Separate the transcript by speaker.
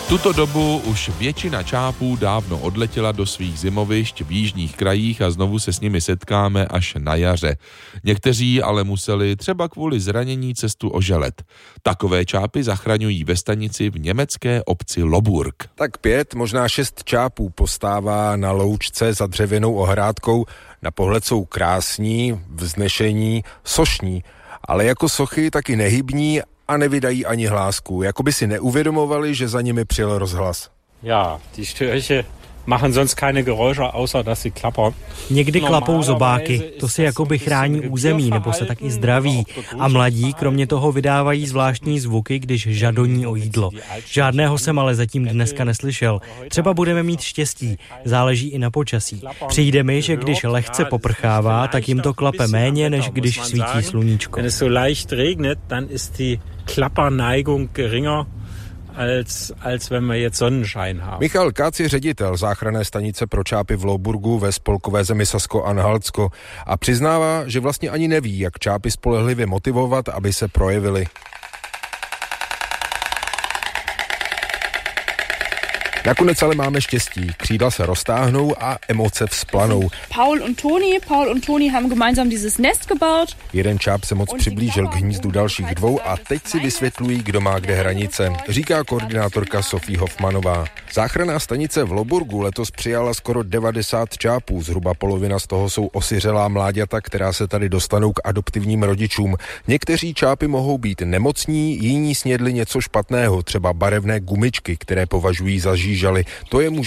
Speaker 1: tuto dobu už většina čápů dávno odletěla do svých zimovišť v jižních krajích a znovu se s nimi setkáme až na jaře. Někteří ale museli třeba kvůli zranění cestu oželet. Takové čápy zachraňují ve stanici v německé obci Loburg.
Speaker 2: Tak 5, možná 6 čápů postává na loučce za dřevěnou ohrádkou. Na pohled jsou krásní, vznešení, sošní, ale jako sochy taky nehybní a nevydají ani hlásku, jako by si neuvědomovali, že za nimi přijel rozhlas.
Speaker 3: Ja, die Störche machen sonst keine Geräusche, außer dass sie klappern.
Speaker 4: Někdy klapou zobáky, to si jakoby chrání území, nebo se tak i zdraví. A mladí kromě toho vydávají zvláštní zvuky, když žadoní o jídlo. Žádného jsem ale zatím dneska neslyšel. Třeba budeme mít štěstí, záleží i na počasí. Přijde mi, že když lehce poprchává, tak jim to klape méně, než když svítí sluníčko.
Speaker 3: Wenn es so leicht regnet, dann ist die Klapperneigung geringer, als wenn wir jetzt Sonnenschein haben.
Speaker 2: Michal Kác je ředitel záchranné stanice pro čápy v Louburgu ve spolkové zemi Sasko-Anhaltsko a přiznává, že vlastně ani neví, jak čápy spolehlivě motivovat, aby se projevily. Nakonec ale máme štěstí. Křídla se roztáhnou a emoce vzplanou.
Speaker 5: Paul und Toni haben gemeinsam dieses Nest gebaut.
Speaker 2: Jeden čáp se moc přiblížil k hnízdu dalších 2 a teď si vysvětlují, kdo má kde hranice, říká koordinátorka Sofie Hofmanová. Záchranná stanice v Louburgu letos přijala skoro 90 čápů, zhruba polovina z toho jsou osiřelá mláďata, která se tady dostanou k adoptivním rodičům. Někteří čápy mohou být nemocní, jiní snědli něco špatného, třeba barevné gumičky, které považují za žížaly. To je může